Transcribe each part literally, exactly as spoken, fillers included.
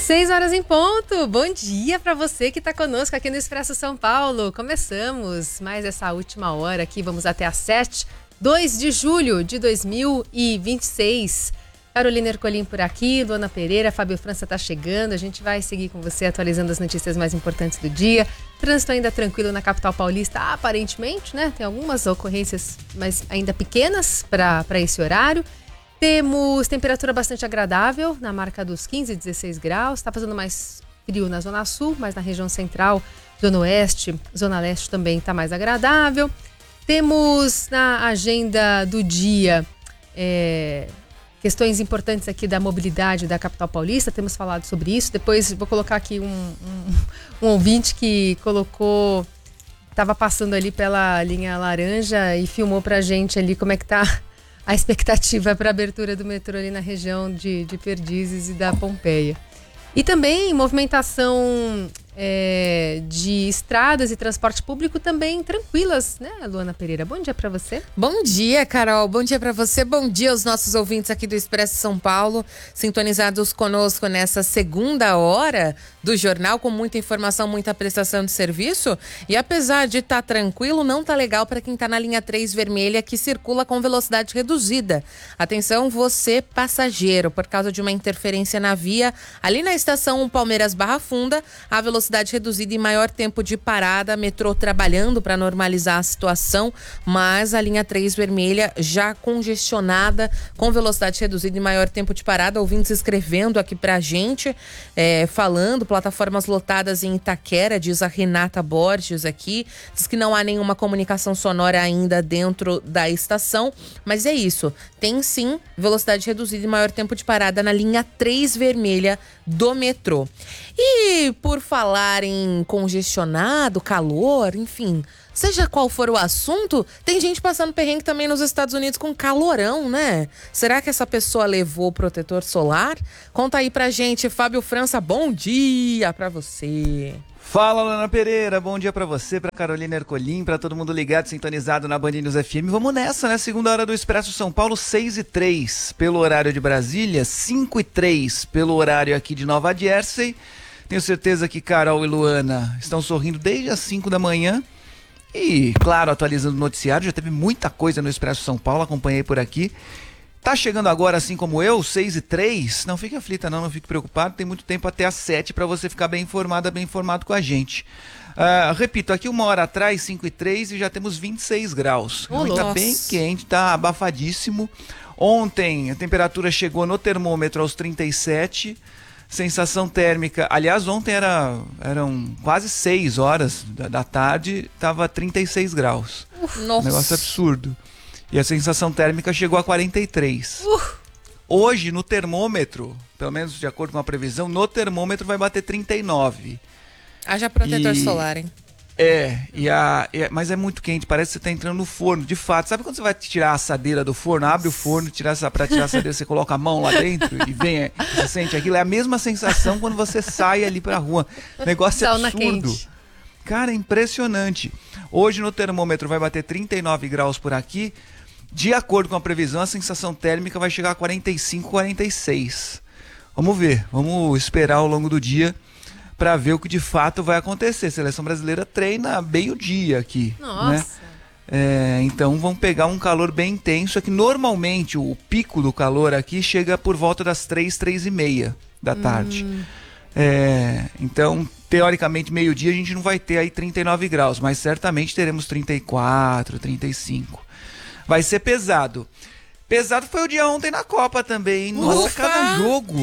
seis horas em ponto. Bom dia para você que está conosco aqui no Expresso São Paulo. Começamos mais essa última hora aqui, vamos até às sete, dois de julho de dois mil e vinte e seis. Carolina Ercolim por aqui, Luana Pereira, Fábio França está chegando. A gente vai seguir com você atualizando as notícias mais importantes do dia. Trânsito ainda tranquilo na capital paulista, aparentemente, né? Tem algumas ocorrências, mas ainda pequenas para esse horário. Temos temperatura bastante agradável, na marca dos quinze, dezesseis graus. Está fazendo mais frio na Zona Sul, mas na região central, Zona Oeste, Zona Leste também está mais agradável. Temos na agenda do dia é, questões importantes aqui da mobilidade da capital paulista. Temos falado sobre isso. Depois vou colocar aqui um, um, um ouvinte que colocou, estava passando ali pela linha laranja e filmou pra gente ali como é que tá a expectativa para a abertura do metrô ali na região de, de Perdizes e da Pompeia. E também movimentação é, de estradas e transporte público também tranquilas, né, Luana Pereira? Bom dia para você. Bom dia, Carol. Bom dia para você. Bom dia aos nossos ouvintes aqui do Expresso São Paulo, sintonizados conosco nessa segunda hora do jornal, com muita informação, muita prestação de serviço. E apesar de estar tá tranquilo, não tá legal para quem tá na linha três vermelha, que circula com velocidade reduzida. Atenção, você passageiro, por causa de uma interferência na via, ali na estação Palmeiras Barra Funda, a velocidade reduzida e maior tempo de parada, metrô trabalhando para normalizar a situação, mas a linha três vermelha já congestionada, com velocidade reduzida e maior tempo de parada. Ouvintes escrevendo aqui pra gente, é, falando, plataformas lotadas em Itaquera, diz a Renata Borges aqui, diz que não há nenhuma comunicação sonora ainda dentro da estação, mas é isso, tem sim velocidade reduzida e maior tempo de parada na linha três vermelha do metrô. E por falar em congestionado, calor, enfim, seja qual for o assunto, tem gente passando perrengue também nos Estados Unidos com calorão, né? Será que essa pessoa levou protetor solar? Conta aí pra gente, Fábio França, bom dia pra você. Fala, Luana Pereira, bom dia pra você, pra Carolina Ercolim, pra todo mundo ligado, sintonizado na Band News F M. Vamos nessa, né? Segunda hora do Expresso São Paulo, seis e três pelo horário de Brasília, cinco e três pelo horário aqui de Nova Jersey. Tenho certeza que Carol e Luana estão sorrindo desde as cinco da manhã. E, claro, atualizando o noticiário, já teve muita coisa no Expresso São Paulo, acompanhei por aqui. Tá chegando agora, assim como eu, seis e três. Não fique aflita não, não fique preocupado. Tem muito tempo até às sete para você ficar bem informada, bem informado com a gente. Uh, repito, aqui uma hora atrás, cinco e três, e já temos vinte e seis graus. Oh, tá nossa. Bem quente, tá abafadíssimo. Ontem a temperatura chegou no termômetro aos trinta e sete. Sensação térmica, aliás, ontem era, eram quase seis horas da, da tarde, tava trinta e seis graus. Uf, nossa. Um negócio absurdo. E a sensação térmica chegou a quarenta e três. Uh. Hoje, no termômetro, pelo menos de acordo com a previsão, no termômetro vai bater trinta e nove. Haja protetor e... solar, hein? É, e a, é, mas é muito quente, parece que você tá entrando no forno, de fato. Sabe quando você vai tirar a assadeira do forno, abre o forno, tirar essa, pra tirar a assadeira, você coloca a mão lá dentro e vem, você sente aquilo? É a mesma sensação quando você sai ali pra rua. O negócio é absurdo. Quente. Cara, é impressionante. Hoje no termômetro vai bater trinta e nove graus por aqui. De acordo com a previsão, a sensação térmica vai chegar a quarenta e cinco, quarenta e seis. Vamos ver, vamos esperar ao longo do dia para ver o que de fato vai acontecer. A seleção brasileira treina meio-dia aqui. Nossa! Né? É, então vamos pegar um calor bem intenso. É que normalmente o pico do calor aqui chega por volta das três, três e meia da tarde. Hum. É, então, teoricamente, meio-dia a gente não vai ter aí trinta e nove graus, mas certamente teremos trinta e quatro, trinta e cinco. Vai ser pesado. Pesado foi o dia ontem na Copa também, hein? Nossa, Opa! cada jogo.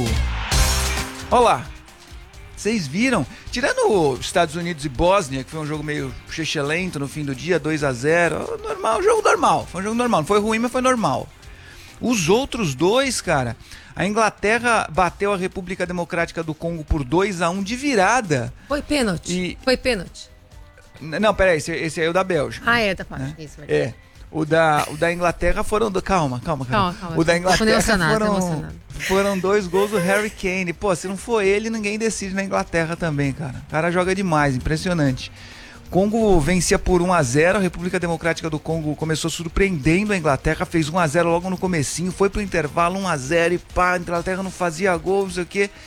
Olha lá. Vocês viram? Tirando os Estados Unidos e Bósnia, que foi um jogo meio chechelento no fim do dia, dois a zero. Normal, jogo normal. Foi um jogo normal. Não foi ruim, mas foi normal. Os outros dois, cara, a Inglaterra bateu a República Democrática do Congo por dois a um de virada. Foi pênalti. E... Foi pênalti. Não, peraí, esse, esse aí é o da Bélgica. Ah, é, da parte. Né? Isso, verdade. É. O da, o da Inglaterra foram... Do... Calma, calma, calma. calma, calma. O da Inglaterra emocionado, foram, foram dois gols do Harry Kane. Pô, se não for ele, ninguém decide na Inglaterra também, cara. O cara joga demais, impressionante. Congo vencia por um a zero, a República Democrática do Congo começou surpreendendo a Inglaterra, fez um a zero logo no comecinho, foi pro intervalo um a zero e pá, a Inglaterra não fazia gol, não sei o quê.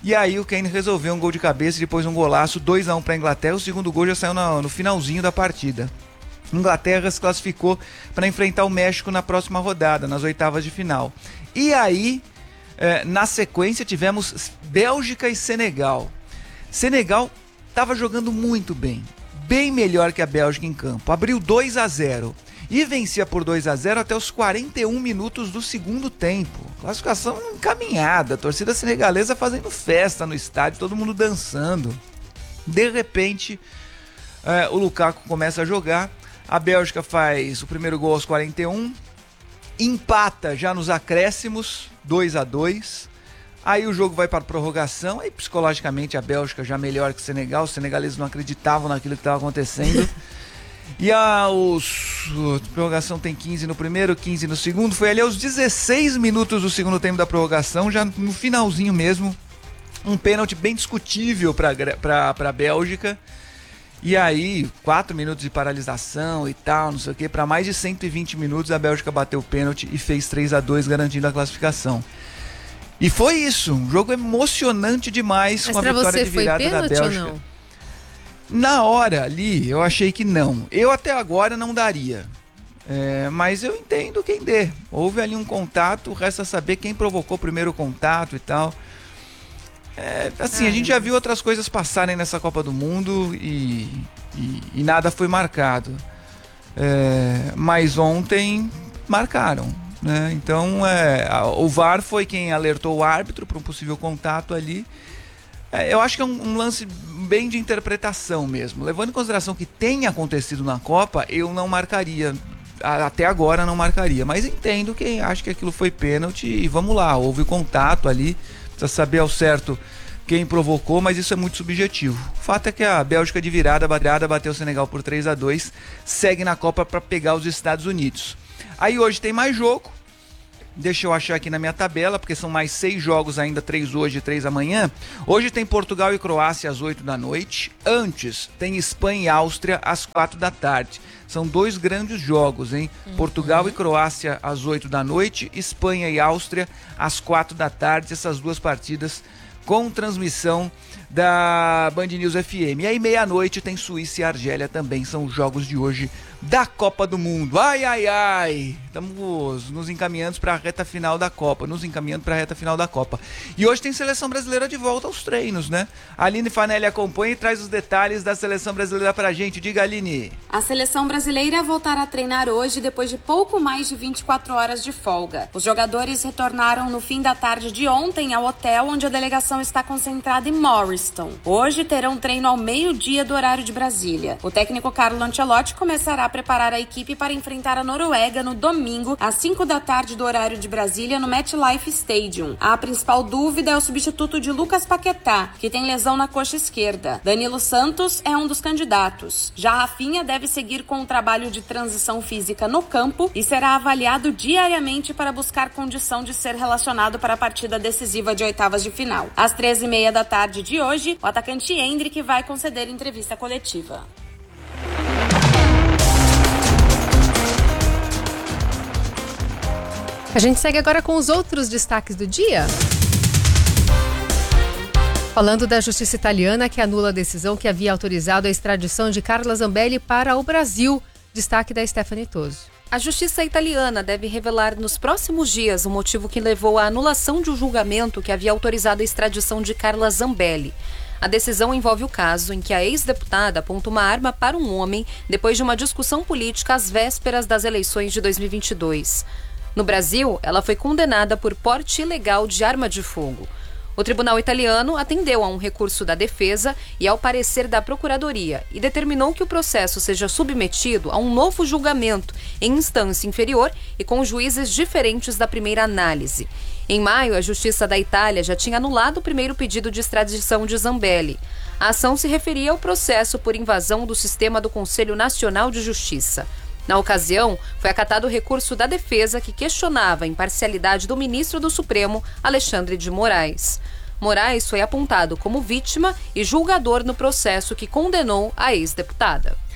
E aí o Kane resolveu um gol de cabeça e depois um golaço, dois a um para a Inglaterra. O segundo gol já saiu no, no finalzinho da partida. Inglaterra se classificou para enfrentar o México na próxima rodada, nas oitavas de final. E aí, eh, na sequência, tivemos Bélgica e Senegal. Senegal estava jogando muito bem, bem melhor que a Bélgica em campo. Abriu dois a zero e vencia por dois a zero até os quarenta e um minutos do segundo tempo. Classificação encaminhada, a torcida senegalesa fazendo festa no estádio, todo mundo dançando. De repente, eh, o Lukaku começa a jogar. A Bélgica faz o primeiro gol aos quarenta e um, empata já nos acréscimos, dois a dois. Aí o jogo vai para a prorrogação, aí psicologicamente a Bélgica já melhor que o Senegal, os senegaleses não acreditavam naquilo que estava acontecendo. E a, os, a prorrogação tem quinze no primeiro, quinze no segundo, foi ali aos dezesseis minutos do segundo tempo da prorrogação, já no finalzinho mesmo, um pênalti bem discutível para a Bélgica. E aí, quatro minutos de paralisação e tal, não sei o que, para mais de cento e vinte minutos a Bélgica bateu o pênalti e fez três a dois, garantindo a classificação. E foi isso, um jogo emocionante demais. Mas com a vitória de virada da Bélgica. Ou não? Na hora ali, eu achei que não. Eu até agora não daria. É, mas eu entendo quem dê. Houve ali um contato, resta saber quem provocou o primeiro contato e tal. É, assim, Ai, a gente já viu outras coisas passarem nessa Copa do Mundo e, e, e nada foi marcado. É, mas ontem marcaram, né? Então é, o V A R foi quem alertou o árbitro para um possível contato ali. É, eu acho que é um, um lance bem de interpretação mesmo. Levando em consideração que tem acontecido na Copa, eu não marcaria. Até agora não marcaria. Mas entendo quem acha que aquilo foi pênalti e vamos lá, houve contato ali. Precisa saber ao certo quem provocou, mas isso é muito subjetivo. O fato é que a Bélgica de virada, virada bateu o Senegal por três a dois, segue na Copa para pegar os Estados Unidos. Aí hoje tem mais jogo, deixa eu achar aqui na minha tabela, porque são mais seis jogos ainda, três hoje e três amanhã. Hoje tem Portugal e Croácia às oito da noite, antes tem Espanha e Áustria às quatro da tarde. São dois grandes jogos, hein? Uhum. Portugal e Croácia às oito da noite, Espanha e Áustria às quatro da tarde, essas duas partidas com transmissão da Band News F M. E aí meia-noite tem Suíça e Argélia também, são os jogos de hoje da Copa do Mundo. Ai, ai, ai! Estamos nos encaminhando para a reta final da Copa, nos encaminhando para a reta final da Copa. E hoje tem seleção brasileira de volta aos treinos, né? A Aline Fanelli acompanha e traz os detalhes da seleção brasileira pra gente. Diga, Aline. A seleção brasileira voltará a treinar hoje depois de pouco mais de vinte e quatro horas de folga. Os jogadores retornaram no fim da tarde de ontem ao hotel onde a delegação está concentrada em Morriston. Hoje terão treino ao meio-dia do horário de Brasília. O técnico Carlo Ancelotti começará a preparar a equipe para enfrentar a Noruega no domingo, às cinco da tarde do horário de Brasília, no MetLife Stadium. A principal dúvida é o substituto de Lucas Paquetá, que tem lesão na coxa esquerda. Danilo Santos é um dos candidatos. Já Rafinha deve seguir com o trabalho de transição física no campo e será avaliado diariamente para buscar condição de ser relacionado para a partida decisiva de oitavas de final. Às treze e meia da tarde de hoje, o atacante Endrick vai conceder entrevista coletiva. A gente segue agora com os outros destaques do dia. Falando da justiça italiana que anula a decisão que havia autorizado a extradição de Carla Zambelli para o Brasil. Destaque da Stephanie Toso. A justiça italiana deve revelar nos próximos dias o motivo que levou à anulação de um julgamento que havia autorizado a extradição de Carla Zambelli. A decisão envolve o caso em que a ex-deputada aponta uma arma para um homem depois de uma discussão política às vésperas das eleições de dois mil e vinte e dois. No Brasil, ela foi condenada por porte ilegal de arma de fogo. O tribunal italiano atendeu a um recurso da defesa e ao parecer da Procuradoria e determinou que o processo seja submetido a um novo julgamento em instância inferior e com juízes diferentes da primeira análise. Em maio, a Justiça da Itália já tinha anulado o primeiro pedido de extradição de Zambelli. A ação se referia ao processo por invasão do sistema do Conselho Nacional de Justiça. Na ocasião, foi acatado o recurso da defesa que questionava a imparcialidade do ministro do Supremo, Alexandre de Moraes. Moraes foi apontado como vítima e julgador no processo que condenou a ex-deputada.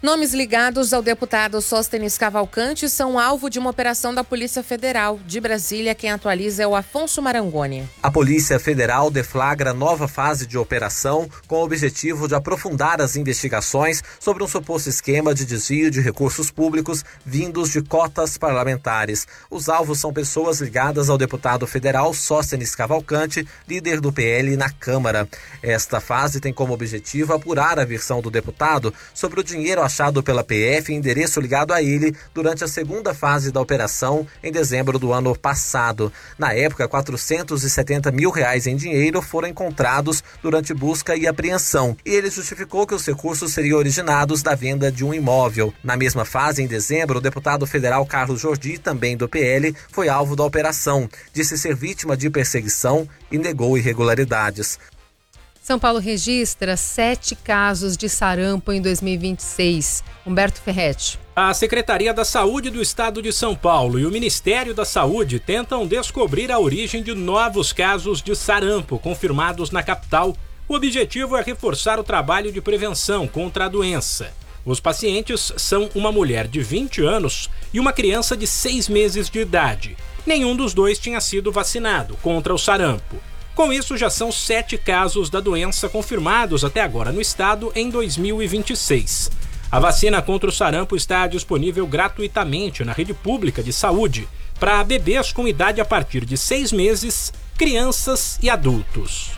Nomes ligados ao deputado Sóstenes Cavalcante são alvo de uma operação da Polícia Federal. De Brasília, quem atualiza é o Afonso Marangoni. A Polícia Federal deflagra nova fase de operação com o objetivo de aprofundar as investigações sobre um suposto esquema de desvio de recursos públicos vindos de cotas parlamentares. Os alvos são pessoas ligadas ao deputado federal Sóstenes Cavalcante, líder do P L na Câmara. Esta fase tem como objetivo apurar a versão do deputado sobre o dinheiro achado pela P F em endereço ligado a ele durante a segunda fase da operação em dezembro do ano passado. Na época, quatrocentos e setenta mil reais em dinheiro foram encontrados durante busca e apreensão, e ele justificou que os recursos seriam originados da venda de um imóvel. Na mesma fase, em dezembro, o deputado federal Carlos Jordi, também do P L, foi alvo da operação, disse ser vítima de perseguição e negou irregularidades. São Paulo registra sete casos de sarampo em dois mil e vinte e seis. Humberto Ferretti. A Secretaria da Saúde do Estado de São Paulo e o Ministério da Saúde tentam descobrir a origem de novos casos de sarampo confirmados na capital. O objetivo é reforçar o trabalho de prevenção contra a doença. Os pacientes são uma mulher de vinte anos e uma criança de seis meses de idade. Nenhum dos dois tinha sido vacinado contra o sarampo. Com isso, já são sete casos da doença confirmados até agora no estado em dois mil e vinte e seis. A vacina contra o sarampo está disponível gratuitamente na rede pública de saúde para bebês com idade a partir de seis meses, crianças e adultos.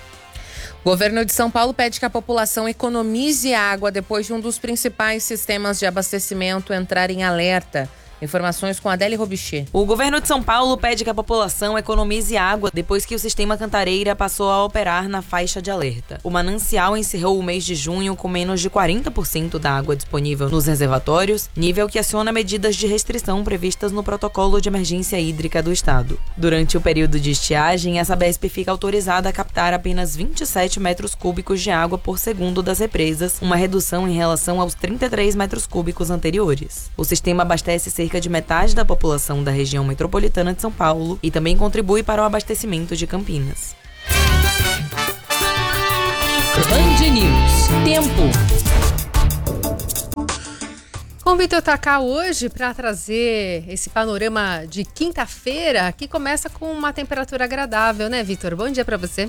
O governo de São Paulo pede que a população economize água depois de um dos principais sistemas de abastecimento entrar em alerta. Informações com Adélia Robichê. O governo de São Paulo pede que a população economize água depois que o sistema Cantareira passou a operar na faixa de alerta. O manancial encerrou o mês de junho com menos de quarenta por cento da água disponível nos reservatórios, nível que aciona medidas de restrição previstas no protocolo de emergência hídrica do estado. Durante o período de estiagem, a Sabesp fica autorizada a captar apenas vinte e sete metros cúbicos de água por segundo das represas, uma redução em relação aos trinta e três metros cúbicos anteriores. O sistema abastece cerca de metade da população da região metropolitana de São Paulo e também contribui para o abastecimento de Campinas. Band News. Tempo. Com o Vitor tá cá hoje para trazer esse panorama de quinta-feira, que começa com uma temperatura agradável, né, Vitor? Bom dia para você.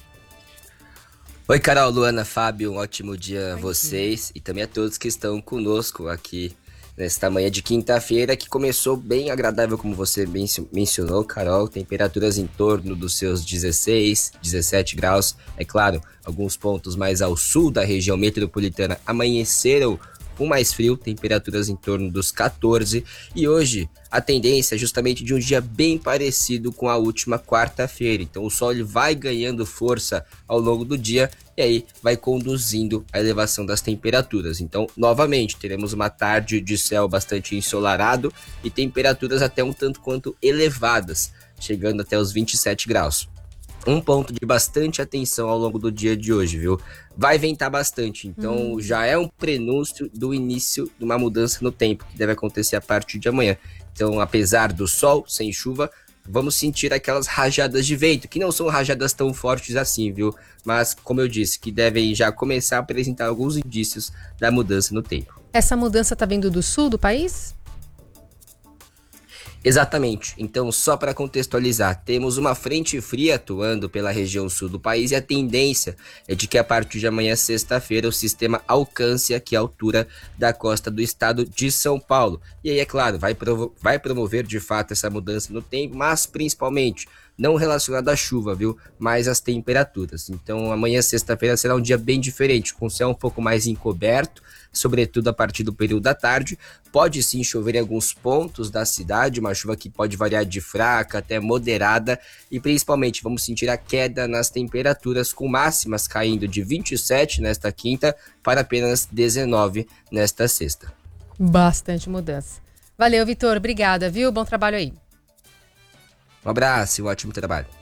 Oi, Carol, Luana, Fábio, um ótimo dia a vocês e também a todos que estão conosco aqui nesta manhã de quinta-feira, que começou bem agradável, como você mencionou, Carol. Temperaturas em torno dos seus dezesseis, dezessete graus. É claro, alguns pontos mais ao sul da região metropolitana amanheceram com mais frio, temperaturas em torno dos quatorze. E hoje a tendência é justamente de um dia bem parecido com a última quarta-feira. Então o sol ele vai ganhando força ao longo do dia e aí vai conduzindo a elevação das temperaturas. Então, novamente, teremos uma tarde de céu bastante ensolarado e temperaturas até um tanto quanto elevadas, chegando até os vinte e sete graus. Um ponto de bastante atenção ao longo do dia de hoje, viu? Vai ventar bastante, então hum. já é um prenúncio do início de uma mudança no tempo, que deve acontecer a partir de amanhã. Então, apesar do sol, sem chuva, vamos sentir aquelas rajadas de vento, que não são rajadas tão fortes assim, viu? Mas, como eu disse, que devem já começar a apresentar alguns indícios da mudança no tempo. Essa mudança tá vindo do sul do país? Exatamente. Então, só para contextualizar, temos uma frente fria atuando pela região sul do país e a tendência é de que a partir de amanhã, sexta-feira, o sistema alcance aqui a altura da costa do estado de São Paulo. E aí, é claro, vai, provo- vai promover de fato essa mudança no tempo, mas principalmente não relacionado à chuva, viu? Mas às temperaturas. Então, amanhã, sexta-feira, será um dia bem diferente, com o céu um pouco mais encoberto, sobretudo a partir do período da tarde. Pode sim chover em alguns pontos da cidade, uma chuva que pode variar de fraca até moderada, e principalmente vamos sentir a queda nas temperaturas, com máximas caindo de vinte e sete nesta quinta para apenas dezenove nesta sexta. Bastante mudança. Valeu, Vitor. Obrigada, viu? Bom trabalho aí. Um abraço e um ótimo trabalho.